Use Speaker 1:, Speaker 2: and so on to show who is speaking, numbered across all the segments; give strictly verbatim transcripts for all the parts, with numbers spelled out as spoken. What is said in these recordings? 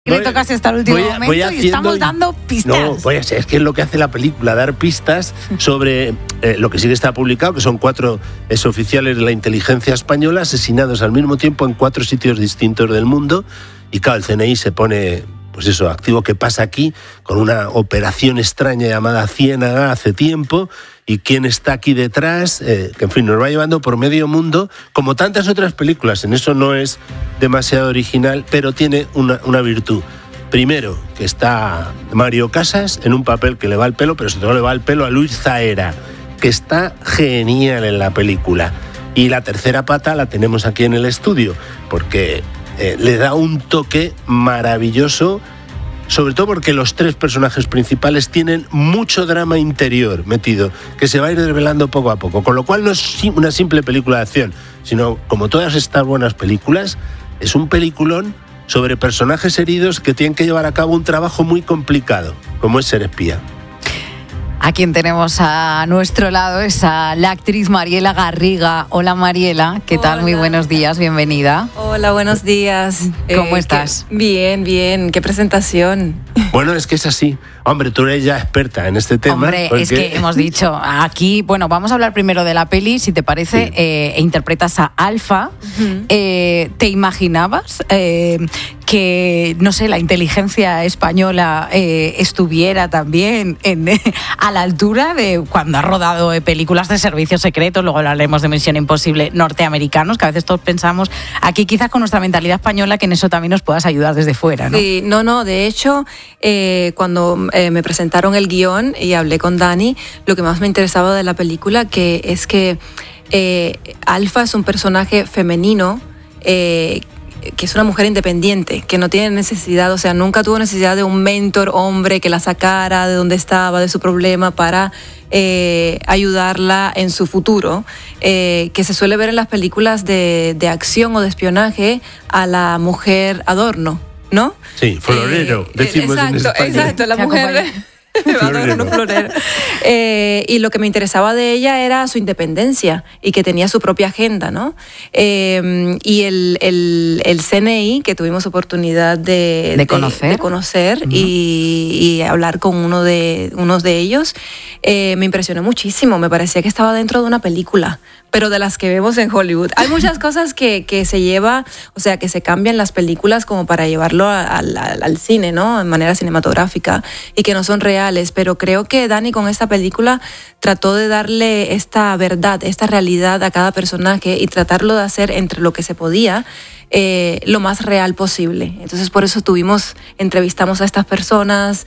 Speaker 1: Secreto casi hasta el último
Speaker 2: voy a,
Speaker 1: momento
Speaker 2: voy
Speaker 1: y estamos dando pistas.
Speaker 2: No, voy a, es que es lo que hace la película, dar pistas sobre eh, lo que sí que está publicado, que son cuatro exoficiales de la inteligencia española asesinados al mismo tiempo en cuatro sitios distintos del mundo. Y claro, el C N I se pone, pues eso, activo. ¿Qué pasa aquí? Con una operación extraña llamada Ciénaga hace tiempo. Y quién está aquí detrás, eh, que en fin, nos va llevando por medio mundo, como tantas otras películas. En eso no es demasiado original, pero tiene una, una virtud. Primero, que está Mario Casas en un papel que le va al pelo, pero sobre todo le va al pelo a Luis Zaera, que está genial en la película. Y la tercera pata la tenemos aquí en el estudio, porque eh, le da un toque maravilloso, sobre todo porque los tres personajes principales tienen mucho drama interior metido, que se va a ir desvelando poco a poco, con lo cual no es una simple película de acción, sino, como todas estas buenas películas, es un peliculón sobre personajes heridos que tienen que llevar a cabo un trabajo muy complicado, como es ser espía.
Speaker 1: A quien tenemos a nuestro lado es a la actriz Mariela Garriga. Hola Mariela, ¿qué tal? Hola. Muy buenos días, bienvenida.
Speaker 3: Hola, buenos días.
Speaker 1: ¿Cómo
Speaker 3: eh,
Speaker 1: estás?
Speaker 3: Qué, bien, bien, qué presentación.
Speaker 2: Bueno, es que es así. Hombre, tú eres ya experta en este tema.
Speaker 1: Hombre, porque... es que hemos dicho aquí, bueno, vamos a hablar primero de la peli, si te parece, sí. eh, interpretas a Alfa. Uh-huh. Eh, ¿Te imaginabas eh, que, no sé, la inteligencia española eh, estuviera también en, a la altura de cuando ha rodado eh, películas de servicios secretos? Luego hablaremos de Misión Imposible norteamericanos, que a veces todos pensamos aquí quizás con nuestra mentalidad española que en eso también nos puedas ayudar desde fuera, ¿no?
Speaker 3: Sí, no, no, de hecho, eh, cuando eh, me presentaron el guión y hablé con Dani, lo que más me interesaba de la película que es que eh, Alfa es un personaje femenino eh, que es una mujer independiente, que no tiene necesidad, o sea, nunca tuvo necesidad de un mentor hombre que la sacara de donde estaba, de su problema, para eh, ayudarla en su futuro, eh, que se suele ver en las películas de, de acción o de espionaje a la mujer adorno, ¿no?
Speaker 2: Sí, florero, eh, decimos
Speaker 3: exacto,
Speaker 2: en España.
Speaker 3: Exacto, la mujer... Florero. Florero. Eh, y lo que me interesaba de ella era su independencia y que tenía su propia agenda, ¿no? Eh, y el, el, el C N I, que tuvimos oportunidad de,
Speaker 1: de conocer,
Speaker 3: de, de conocer uh-huh. y, y hablar con uno de, unos de ellos, eh, me impresionó muchísimo. Me parecía que estaba dentro de una película, pero de las que vemos en Hollywood. Hay muchas cosas que, que se lleva, o sea, que se cambian las películas como para llevarlo al, al, al cine, ¿no? En manera cinematográfica, y que no son reales, pero creo que Dani con esta película trató de darle esta verdad, esta realidad a cada personaje y tratarlo de hacer entre lo que se podía eh, lo más real posible. Entonces por eso tuvimos, entrevistamos a estas personas,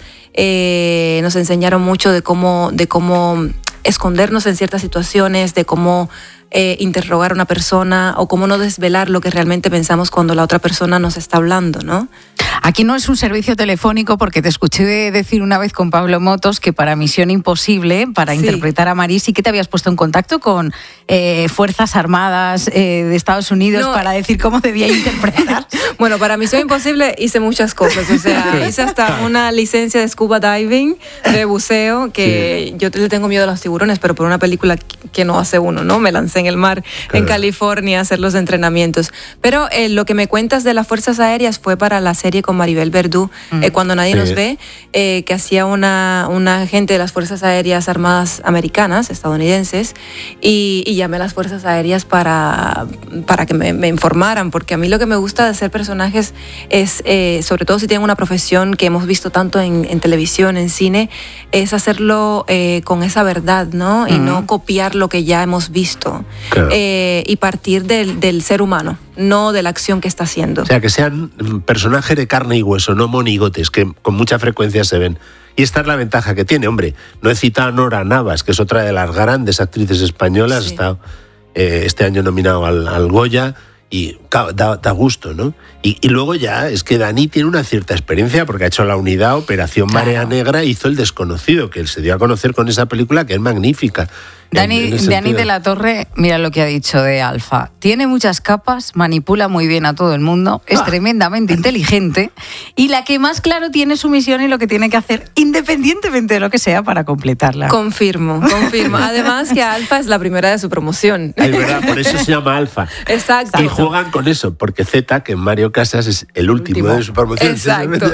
Speaker 3: eh, nos enseñaron mucho de cómo, de cómo escondernos en ciertas situaciones, de cómo eh, interrogar a una persona o cómo no desvelar lo que realmente pensamos cuando la otra persona nos está hablando, ¿no?
Speaker 1: Aquí no es un servicio telefónico, porque te escuché decir una vez con Pablo Motos que para Misión Imposible, para sí. interpretar a Marí, sí que te habías puesto en contacto con eh, Fuerzas Armadas eh, de Estados Unidos no. para decir cómo debía interpretar.
Speaker 3: Bueno, para Misión Imposible hice muchas cosas, o sea, hice hasta una licencia de scuba diving, de buceo, que sí. yo le tengo miedo a los tiburones, pero por una película que no hace uno, ¿no? Me lancé en el mar, claro. en California, a hacer los entrenamientos. Pero eh, lo que me cuentas de las Fuerzas Aéreas fue para la serie con Maribel Verdú, mm. eh, Cuando Nadie sí. nos ve, eh, que hacía una, una agente de las Fuerzas Aéreas Armadas Americanas, estadounidenses, y, y llamé a las Fuerzas Aéreas para, para que me, me informaran, porque a mí lo que me gusta de hacer personajes es, eh, sobre todo si tienen una profesión que hemos visto tanto en, en televisión, en cine, es hacerlo eh, con esa verdad, ¿no? Mm. Y no copiar lo que ya hemos visto, claro. eh, y partir del, del ser humano, no de la acción que está haciendo.
Speaker 2: O sea, que sean personajes de carne y hueso, no monigotes, que con mucha frecuencia se ven. Y esta es la ventaja que tiene, hombre. No he citado a Nora Navas, que es otra de las grandes actrices españolas, sí. está eh, este año nominado al, al Goya, y da, da gusto, ¿no? Y, y luego ya es que Dani tiene una cierta experiencia, porque ha hecho la unidad Operación Marea claro. Negra, hizo El Desconocido, que él se dio a conocer con esa película, que es magnífica.
Speaker 1: Dani, Dani de la Torre, mira lo que ha dicho de Alfa. Tiene muchas capas, manipula muy bien a todo el mundo, es ah. tremendamente inteligente y la que más claro tiene su misión y lo que tiene que hacer independientemente de lo que sea para completarla.
Speaker 3: Confirmo, confirmo. Además que Alfa es la primera de su promoción.
Speaker 2: Es verdad, por eso se llama Alfa.
Speaker 3: Exacto.
Speaker 2: Y juegan con eso, porque Z, que en Mario Casas es el último, último. de su promoción.
Speaker 3: Exacto.